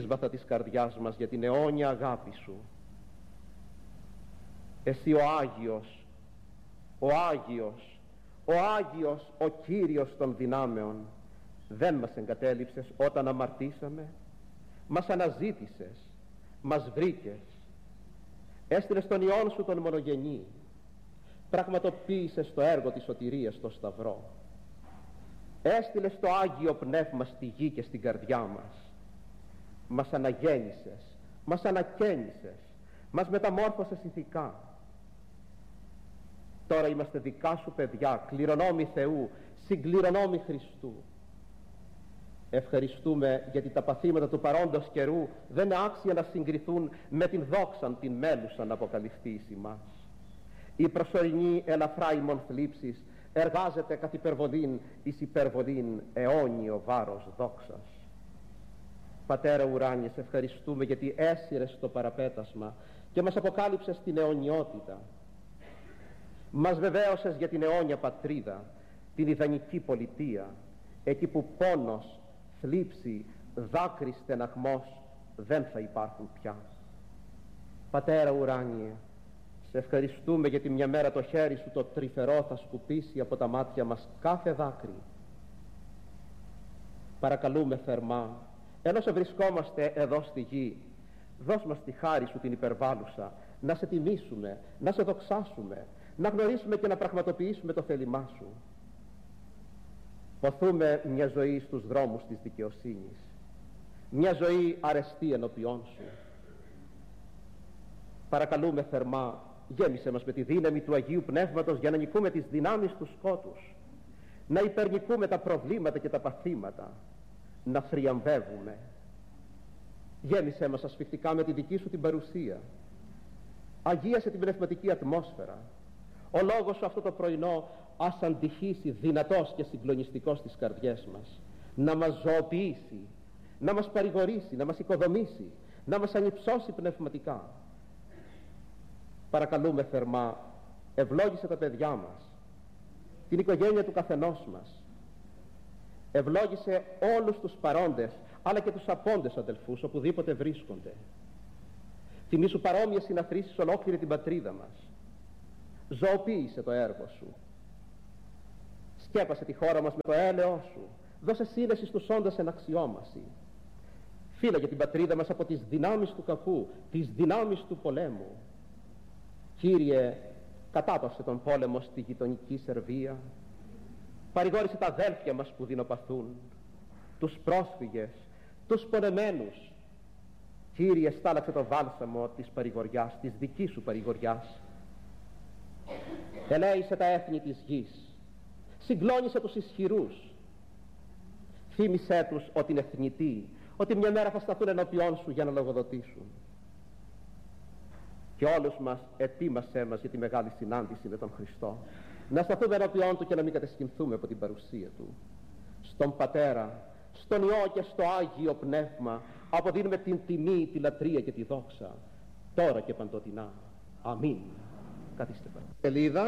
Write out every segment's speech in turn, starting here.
κρίσβαθα της καρδιάς μας για την αιώνια αγάπη σου. Εσύ ο Άγιος, ο Άγιος, ο Άγιος, ο Κύριος των δυνάμεων, δεν μας εγκατέλειψες όταν αμαρτήσαμε, μας αναζήτησες, μας βρήκες, έστειλες τον Υιόν σου τον μονογενή, πραγματοποίησες το έργο της σωτηρίας στο Σταυρό, έστειλες το Άγιο Πνεύμα στη γη και στην καρδιά μας αναγέννησες, μας ανακαίνησες, μας μεταμόρφωσες ηθικά. Τώρα είμαστε δικά σου παιδιά, κληρονόμοι Θεού, συγκληρονόμοι Χριστού. Ευχαριστούμε γιατί τα παθήματα του παρόντος καιρού δεν είναι άξια να συγκριθούν με την δόξαν την μέλουσαν αποκαλυφθήσει μας. Η προσωρινή ελαφρά ημών θλίψης εργάζεται καθ' υπερβολήν εις υπερβολήν αιώνιο βάρος δόξας. Πατέρα ουράνιε, σε ευχαριστούμε γιατί έσυρες το παραπέτασμα και μας αποκάλυψες την αιωνιότητα. Μας βεβαίωσες για την αιώνια πατρίδα, την ιδανική πολιτεία, εκεί που πόνος, θλίψη, δάκρυ, στεναχμός δεν θα υπάρχουν πια. Πατέρα ουράνιε, σε ευχαριστούμε γιατί μια μέρα το χέρι σου το τρυφερό θα σκουπίσει από τα μάτια μας κάθε δάκρυ. Παρακαλούμε θερμά, ενώ σε βρισκόμαστε εδώ στη γη, δώσ' μας τη χάρη σου την υπερβάλλουσα, να σε τιμήσουμε, να σε δοξάσουμε, να γνωρίσουμε και να πραγματοποιήσουμε το θέλημά σου. Ποθούμε μια ζωή στους δρόμους της δικαιοσύνης, μια ζωή αρεστή ενώπιόν σου. Παρακαλούμε θερμά, γέμισε μας με τη δύναμη του Αγίου Πνεύματος για να νικούμε τις δυνάμεις του σκότους, να υπερνικούμε τα προβλήματα και τα παθήματα, να θριαμβεύουμε. Γέμισε μας ασφιχτικά με τη δική σου την παρουσία, αγίασε την πνευματική ατμόσφαιρα. Ο λόγος σου αυτό το πρωινό ας αντυχήσει δυνατός και συγκλονιστικός στις καρδιές μας, να μας ζωοποιήσει, να μας παρηγορήσει, να μας οικοδομήσει, να μας ανυψώσει πνευματικά. Παρακαλούμε θερμά, ευλόγησε τα παιδιά μας, την οικογένεια του καθενός μας, ευλόγησε όλους τους παρόντες αλλά και τους απόντες αδελφούς οπουδήποτε βρίσκονται. Θυμήσου παρόμοιες συναθρήσεις ολόκληρη την πατρίδα μας. Ζωοποίησε το έργο σου, σκέπασε τη χώρα μας με το έλεος σου, δώσε σύνεση στους όντας εν αξιόμαση. Φύλαγε την πατρίδα μας από τις δυνάμεις του κακού, τις δυνάμεις του πολέμου. Κύριε, κατάπαυσε τον πόλεμο στη γειτονική Σερβία, παρηγόρησε τα αδέλφια μας που δεινοπαθούν, τους πρόσφυγες, τους πονεμένους. Κύριε, στάλαξε το βάλσαμο της παρηγοριάς, της δικής σου παρηγοριάς. Ελέησε τα έθνη της γης, συγκλώνησε τους ισχυρούς, θύμισέ τους ότι είναι θνητοί, ότι μια μέρα θα σταθούν ενώπιόν σου για να λογοδοτήσουν. Και όλους μας ετοίμασέ μας για τη μεγάλη συνάντηση με τον Χριστό, να σταθούμε ενώπιόν του και να μην κατεσκηνθούμε από την παρουσία του. Στον Πατέρα, στον Υιό και στο Άγιο Πνεύμα αποδίνουμε την τιμή, τη λατρεία και τη δόξα, τώρα και παντοτινά. Αμήν. Καθίστε πάνω. Σελίδα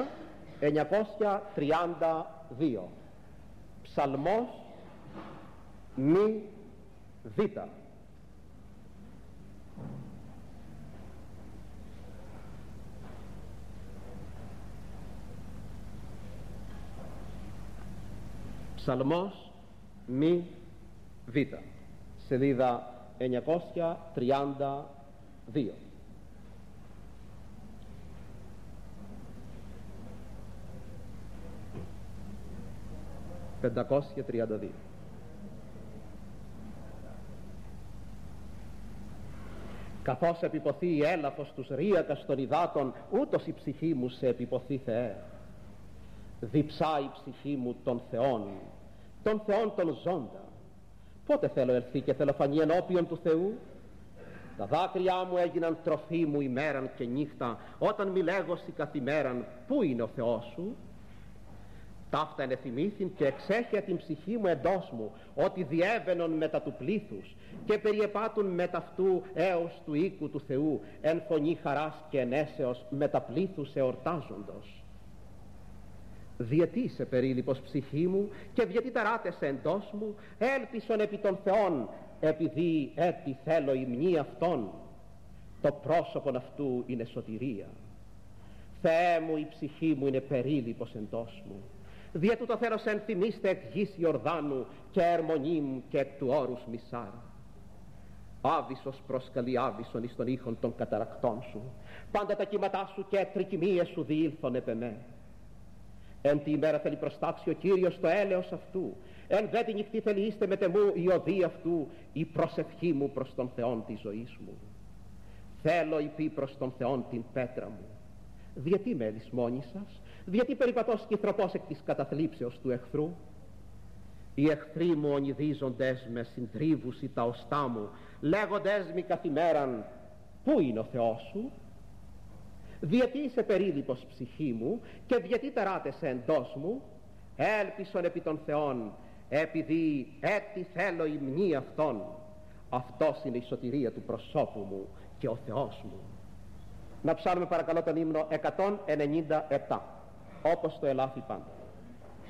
932. Ψαλμός μη β. Ψαλμός μη β. Σελίδα 932. 532. Καθώς επιποθεί η έλαφος τους ρίακας των υδάτων, ούτως η ψυχή μου σε επιποθεί, Θεέ. Διψά η ψυχή μου των Θεών των ζώντα. Πότε θέλω ελθεί και θέλω φανεί ενώπιον του Θεού? Τα δάκρυά μου έγιναν τροφή μου ημέραν και νύχτα, όταν μη λέγωσι καθημέραν, πού είναι ο Θεός σου? Ταύτα ενεθυμήθην και εξέχεια την ψυχή μου εντός μου, ότι διέβαινον μετά του πλήθους και περιεπάτουν μετά αυτού έως του οίκου του Θεού, εν φωνή χαράς και ενέσεως μετά πλήθους εορτάζοντος. Διετή σε περίληπος ψυχή μου και διετή ταράτεσαι εντός μου, έλπισον επί των Θεών, επειδή έτσι θέλω η μνή αυτόν, το πρόσωπον αυτού είναι σωτηρία. Θεέ μου, η ψυχή μου είναι περίλυπος εντός μου, δια τούτο θέλω σε ενθυμίστε εκ γης Ιορδάνου και ερμονήμ και εκ του όρους Μισάρα. Άβυσσος προσκαλεί άβυσσον εις των ήχων των καταρακτών σου, πάντα τα κύματά σου και τρικυμίες σου διήλθον επ' εμέ. Εν τη ημέρα θέλει προστάξει ο Κύριος το έλεος αυτού, εν δε τη νυχτή θέλει είστε μετεμού η οδή αυτού, η προσευχή μου προς τον Θεόν της ζωής μου. Θέλω υπή προς τον Θεόν την πέτρα μου. Διατί με ελισμόνησας, διατί περιπατώ σκυθροπός εκ της καταθλίψεως του εχθρού. Οι εχθροί μου ονειδίζοντες με συντρίβουσι τα οστά μου, λέγοντες μη καθημέραν, πού είναι ο Θεός σου? Διατί είσαι περίλυπος ψυχή μου και διατί ταράτεσαι εντός μου? Έλπισον επί των Θεών, επειδή έτσι θέλω η μνή αυτόν. Αυτός είναι η σωτηρία του προσώπου μου και ο Θεός μου. Να ψάλουμε παρακαλώ τον ύμνο 197, όπως το ελάφι πάντα.